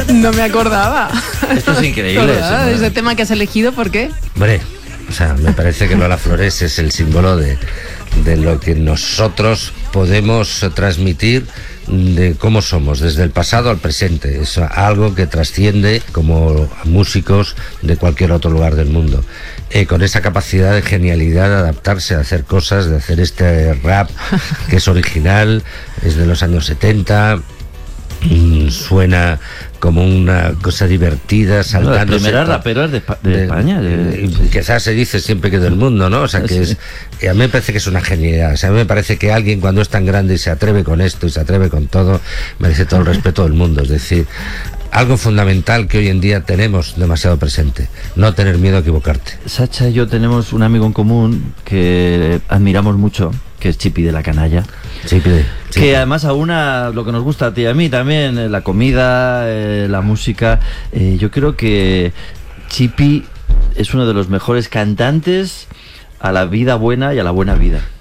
No me acordaba. Esto es increíble. Ese tema que has elegido, ¿por qué? Hombre, o sea, me parece que Lola Flores es el símbolo de lo que nosotros podemos transmitir, de cómo somos, desde el pasado al presente. Es algo que trasciende como músicos de cualquier otro lugar del mundo. Con esa capacidad de genialidad de adaptarse, a hacer cosas, de hacer este rap que es original, es de los años 70, suena como una cosa divertida, saltándose. Las primeras raperas de España. Quizás se dice siempre que del mundo, ¿no? O sea, que es, a mí me parece que es una genialidad. O sea, a mí me parece que alguien cuando es tan grande y se atreve con esto y se atreve con todo, merece todo el respeto del mundo. Es decir, algo fundamental que hoy en día tenemos demasiado presente, no tener miedo a equivocarte. Sacha y yo tenemos un amigo en común que admiramos mucho, que es Chipi de la Canalla. Chipi. Que además aúna lo que nos gusta a ti y a mí también, la comida, la música. Yo creo que Chipi es uno de los mejores cantantes a la vida buena y a la buena vida.